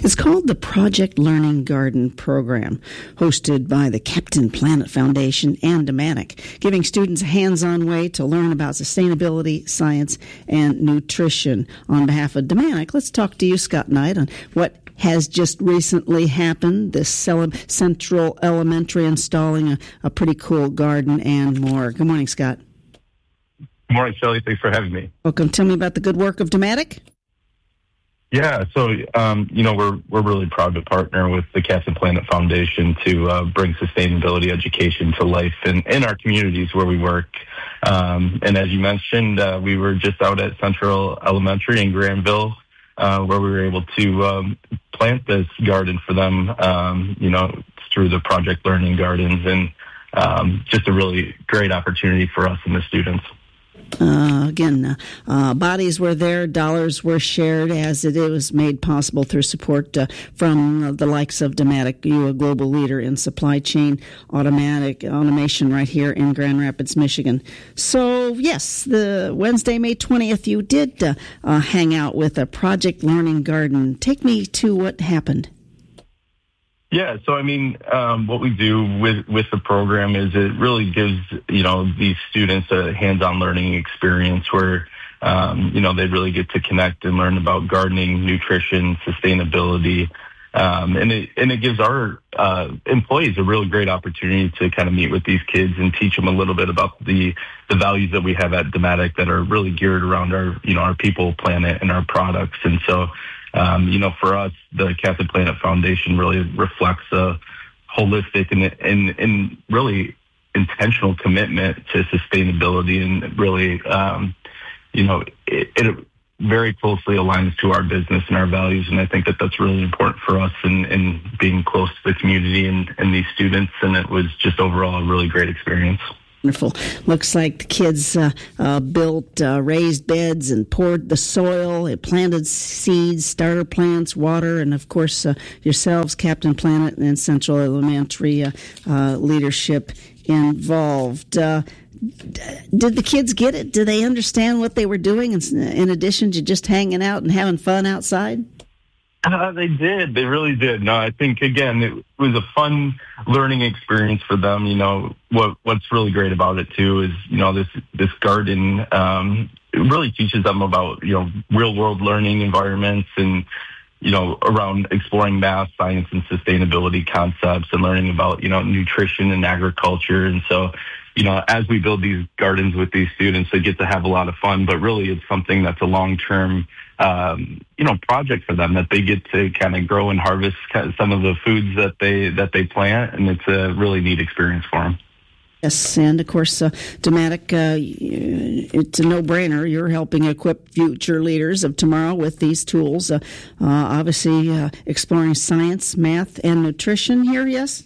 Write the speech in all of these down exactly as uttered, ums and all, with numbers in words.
It's called the Project Learning Garden Program, hosted by the Captain Planet Foundation and Dematic, giving students a hands-on way to learn about sustainability, science, and nutrition. On behalf of Dematic, let's talk to you, Scott Knight, on what has just recently happened, this Central Elementary installing a, a pretty cool garden and more. Good morning, Scott. Good morning, Shelley. Thanks for having me. Welcome. Tell me about the good work of Dematic. Yeah, so, um, you know, we're we're really proud to partner with the Captain Planet Foundation to uh, bring sustainability education to life in, in our communities where we work. Um, and as you mentioned, uh, we were just out at Central Elementary in Granville, uh, where we were able to um, plant this garden for them, um, you know, through the Project Learning Gardens, and um, just a really great opportunity for us and the students. Uh, again, uh, uh, bodies were there, dollars were shared, as it was made possible through support uh, from uh, the likes of Dematic, you a global leader in supply chain automatic automation right here in Grand Rapids, Michigan. So, yes, the Wednesday, May twentieth, you did uh, uh, hang out with a Project Learning Garden. Take me to what happened. Yeah, so I mean, um, what we do with, with the program is it really gives, you know, these students a hands-on learning experience where, um, you know, they really get to connect and learn about gardening, nutrition, sustainability, um, and it and it gives our uh, employees a really great opportunity to kind of meet with these kids and teach them a little bit about the the values that we have at Dematic that are really geared around our, you know, our people, planet, and our products, and so. Um, you know, for us, the Captain Planet Foundation really reflects a holistic and, and, and really intentional commitment to sustainability, and really, um, you know, it, it very closely aligns to our business and our values. And I think that that's really important for us in, in being close to the community and, and these students. And it was just overall a really great experience. Wonderful. Looks like the kids uh, uh, built uh, raised beds and poured the soil. It planted seeds, starter plants, water, and of course uh, yourselves, Captain Planet and Central Elementary uh, uh, leadership involved. Uh, did the kids get it? Did they understand what they were doing in, in addition to just hanging out and having fun outside? Uh, they did. They really did. No, I think, again, it was a fun learning experience for them. You know, what what's really great about it, too, is, you know, this this garden, um, it really teaches them about, you know, real-world learning environments and, you know, around exploring math, science, and sustainability concepts and learning about, you know, nutrition and agriculture. And so, you know, as we build these gardens with these students, they get to have a lot of fun, but really it's something that's a long-term Um, you know, project for them that they get to kind of grow and harvest kind of some of the foods that they that they plant, and it's a really neat experience for them. Yes, and of course, uh, Dematic, uh, it's a no-brainer. You're helping equip future leaders of tomorrow with these tools. Uh, uh, obviously, uh, exploring science, math, and nutrition here. Yes.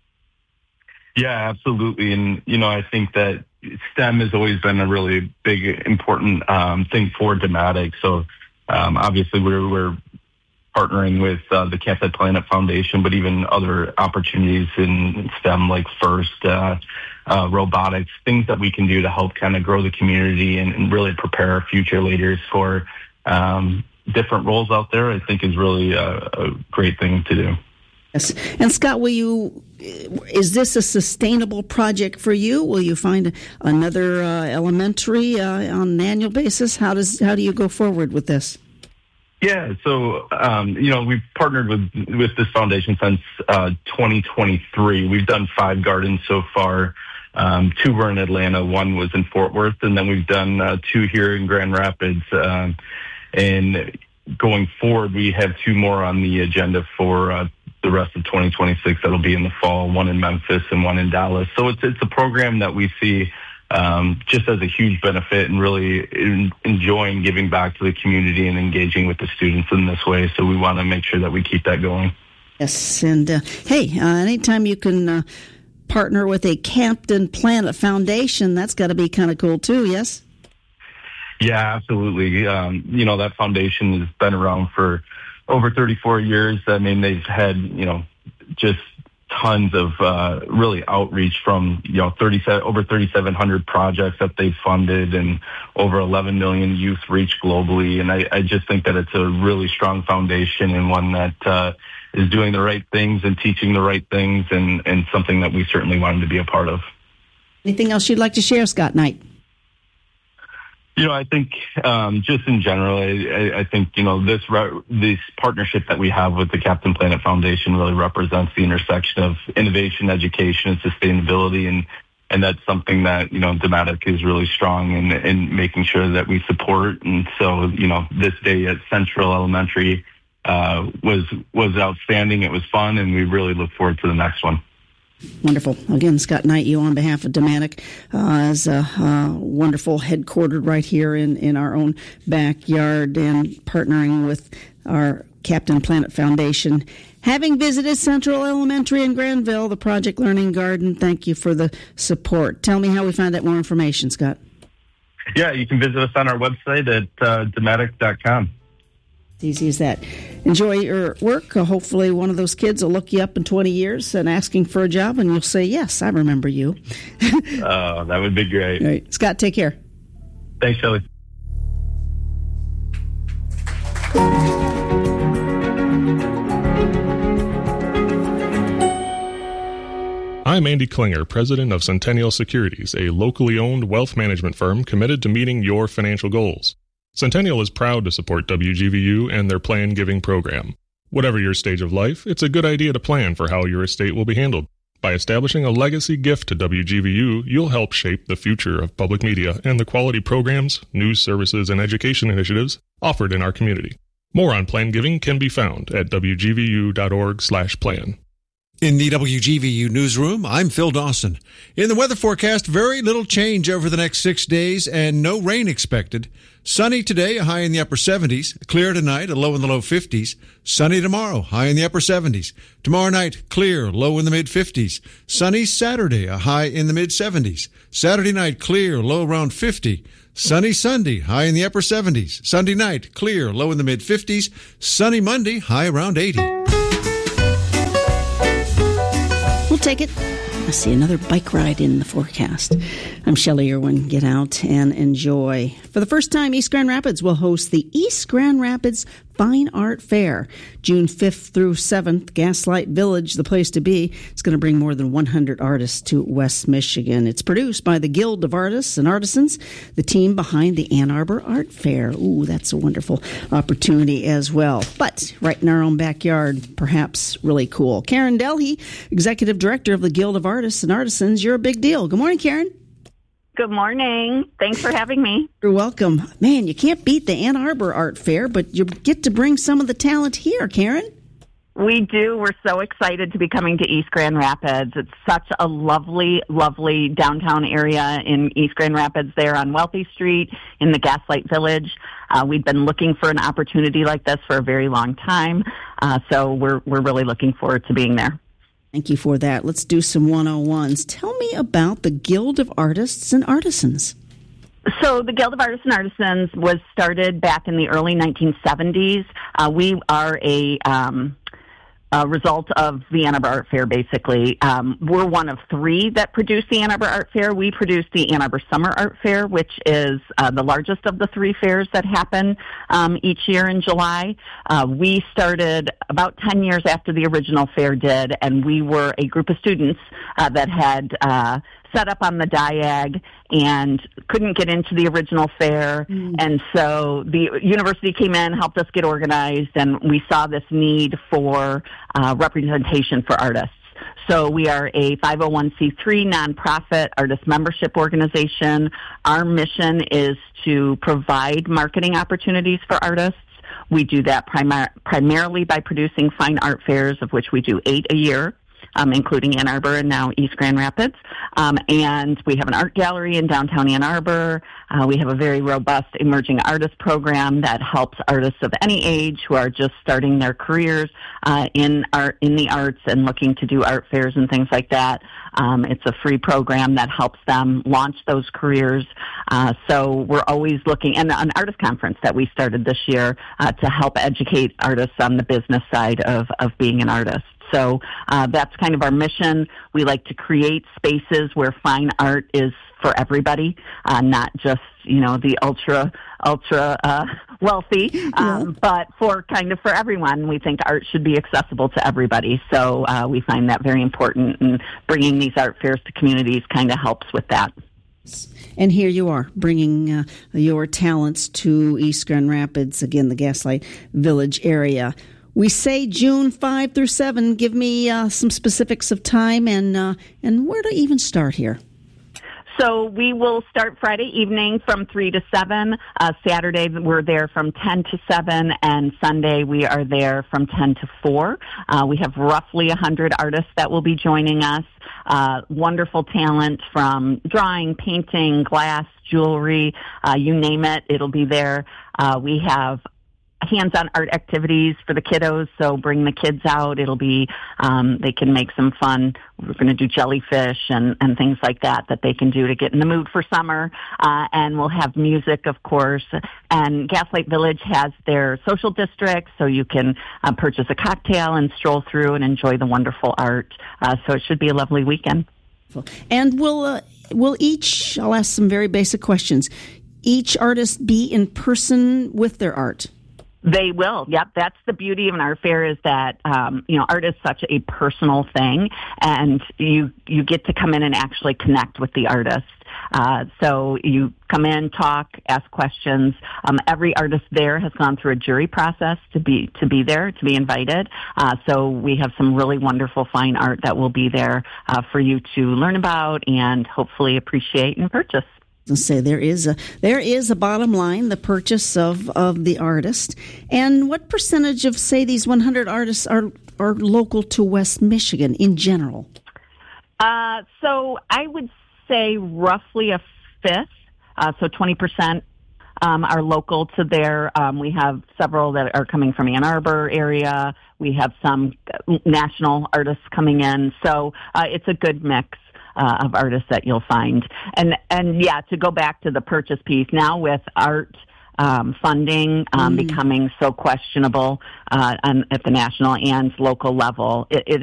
Yeah, absolutely, and you know, I think that STEM has always been a really big, important um, thing for Dematic. So. Um, obviously, we're, we're partnering with uh, the Captain Planet Foundation, but even other opportunities in STEM like FIRST, uh, uh, robotics, things that we can do to help kind of grow the community and, and really prepare our future leaders for um, different roles out there, I think is really a, a great thing to do. Yes. And Scott, will you, is this a sustainable project for you? Will you find another uh, elementary uh, on an annual basis? How does how do you go forward with this? Yeah, so um, you know, we've partnered with with this foundation since uh, twenty twenty-three. We've done five gardens so far. Um, two were in Atlanta, one was in Fort Worth, and then we've done uh, two here in Grand Rapids. Um, and going forward, we have two more on the agenda for uh, the rest of twenty twenty-six. That'll be in the fall, one in Memphis and one in Dallas. So it's it's a program that we see um, just as a huge benefit and really in, enjoying giving back to the community and engaging with the students in this way. So we want to make sure that we keep that going. Yes, and uh, hey, uh, anytime you can uh, partner with a Captain Planet Foundation, that's got to be kind of cool too, yes? Yeah, absolutely. Um, you know, that foundation has been around for over thirty-four years. I mean, they've had, you know, just tons of uh, really outreach from, you know, thirty over thirty-seven hundred projects that they've funded and over eleven million youth reached globally. And I, I just think that it's a really strong foundation and one that uh, is doing the right things and teaching the right things, and, and something that we certainly wanted to be a part of. Anything else you'd like to share, Scott Knight? You know, I think um, just in general, I, I think, you know, this re- this partnership that we have with the Captain Planet Foundation really represents the intersection of innovation, education, and sustainability. And, and that's something that, you know, Dematic is really strong in, in making sure that we support. And so, you know, this day at Central Elementary uh, was was outstanding. It was fun, and we really look forward to the next one. Wonderful. Again, Scott Knight, you on behalf of Dematic, uh, is uh, uh, wonderful, headquartered right here in, in our own backyard and partnering with our Captain Planet Foundation. Having visited Central Elementary in Granville, the Project Learning Garden, thank you for the support. Tell me how we find out more information, Scott. Yeah, you can visit us on our website at uh, dematic dot com. It's easy as that. Enjoy your work. Uh, hopefully one of those kids will look you up in twenty years and asking for a job, and you'll say, yes, I remember you. Oh, that would be great. All right. Scott, take care. Thanks, Shelley. I'm Andy Klinger, president of Centennial Securities, a locally owned wealth management firm committed to meeting your financial goals. Centennial is proud to support W G V U and their Plan Giving program. Whatever your stage of life, it's a good idea to plan for how your estate will be handled. By establishing a legacy gift to W G V U, you'll help shape the future of public media and the quality programs, news services, and education initiatives offered in our community. More on Plan Giving can be found at w g v u dot org slash plan. In the W G V U newsroom, I'm Phil Dawson. In the weather forecast, very little change over the next six days and no rain expected. Sunny today, a high in the upper seventies. Clear tonight, a low in the low fifties. Sunny tomorrow, high in the upper seventies. Tomorrow night, clear, low in the mid fifties. Sunny Saturday, a high in the mid seventies. Saturday night, clear, low around fifty. Sunny Sunday, high in the upper seventies. Sunday night, clear, low in the mid fifties. Sunny Monday, high around eighty. We'll take it. I see another bike ride in the forecast. I'm Shelley Irwin. Get out and enjoy. For the first time, East Grand Rapids will host the East Grand Rapids Fine Art Fair. June fifth through seventh, Gaslight Village, the place to be. It's going to bring more than one hundred artists to West Michigan. It's produced by the Guild of Artists and Artisans, the team behind the Ann Arbor Art Fair. Ooh, that's a wonderful opportunity as well. But right in our own backyard, perhaps really cool. Karen Delhey, Executive Director of the Guild of Artists and Artisans. You're a big deal. Good morning, Karen. Good morning. Thanks for having me. You're welcome. Man, you can't beat the Ann Arbor Art Fair, but you get to bring some of the talent here, Karen. We do. We're so excited to be coming to East Grand Rapids. It's such a lovely, lovely downtown area in East Grand Rapids there on Wealthy Street in the Gaslight Village. Uh, we've been looking for an opportunity like this for a very long time, uh, so we're we're really looking forward to being there. Thank you for that. Let's do some one oh ones. Tell me about the Guild of Artists and Artisans. So the Guild of Artists and Artisans was started back in the early nineteen seventies. Uh, we are a... Um, A result of the Ann Arbor Art Fair, basically. Um, we're one of three that produce the Ann Arbor Art Fair. We produce the Ann Arbor Summer Art Fair, which is uh, the largest of the three fairs that happen um, each year in July. Uh, we started about ten years after the original fair did, and we were a group of students uh, that had uh, set up on the Diag and couldn't get into the original fair. Mm. And so the university came in, helped us get organized, and we saw this need for uh, representation for artists. So we are a five oh one c three nonprofit artist membership organization. Our mission is to provide marketing opportunities for artists. We do that primar- primarily by producing fine art fairs, of which we do eight a year. Um, including Ann Arbor and now East Grand Rapids. Um, and we have an art gallery in downtown Ann Arbor. Uh, we have a very robust emerging artist program that helps artists of any age who are just starting their careers uh, in art, in the arts and looking to do art fairs and things like that. Um, it's a free program that helps them launch those careers. Uh, so we're always looking, and an artist conference that we started this year uh, to help educate artists on the business side of, of being an artist. So uh, that's kind of our mission. We like to create spaces where fine art is for everybody, uh, not just, you know, the ultra, ultra uh, wealthy, um, yeah. but for kind of for everyone. We think art should be accessible to everybody. So uh, we find that very important, and bringing these art fairs to communities kind of helps with that. And here you are, bringing uh, your talents to East Grand Rapids, again, the Gaslight Village area. We say June fifth through seventh. Give me uh, some specifics of time and uh, and where to even start here. So we will start Friday evening from three to seven. Uh, Saturday we're there from ten to seven, and Sunday we are there from ten to four. Uh, we have roughly one hundred artists that will be joining us. Uh, wonderful talent from drawing, painting, glass, jewelry, uh, you name it, it'll be there. Uh, we have hands-on art activities for the kiddos, so bring the kids out. It'll be, um, they can make some fun. We're going to do jellyfish and, and things like that that they can do to get in the mood for summer. Uh, and we'll have music, of course. And Gaslight Village has their social district, so you can uh, purchase a cocktail and stroll through and enjoy the wonderful art. Uh, so it should be a lovely weekend. And will uh, will each, I'll ask some very basic questions, each artist be in person with their art? They will. Yep. That's the beauty of an art fair, is that, um, you know, art is such a personal thing, and you, you get to come in and actually connect with the artist. Uh, so you come in, talk, ask questions. Um, every artist there has gone through a jury process to be, to be there, to be invited. Uh, so we have some really wonderful fine art that will be there, uh, for you to learn about and hopefully appreciate and purchase. Say there is a there is a bottom line, the purchase of, of the artist. And what percentage of, say, these one hundred artists are are local to West Michigan in general? Uh, so I would say roughly a fifth, uh, so twenty percent um, are local to there. Um, we have several that are coming from Ann Arbor area. We have some national artists coming in. So uh, it's a good mix. Uh, of artists that you'll find. And, and yeah, to go back to the purchase piece, now with art um, funding um, mm. becoming so questionable uh, on, at the national and local level, it, it